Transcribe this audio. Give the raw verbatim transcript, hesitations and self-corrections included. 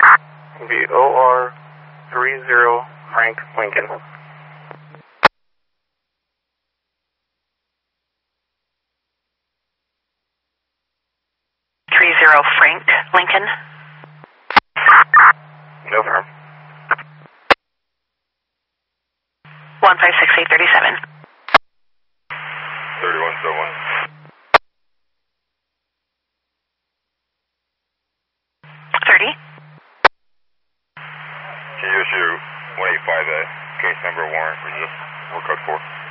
The O R three zero Frank Lincoln. Three zero Frank Lincoln. No firm. One five six eight thirty seven. Thirty one so one. Thirty. Can you issue one eight five A, case number warrant, resist, or code four?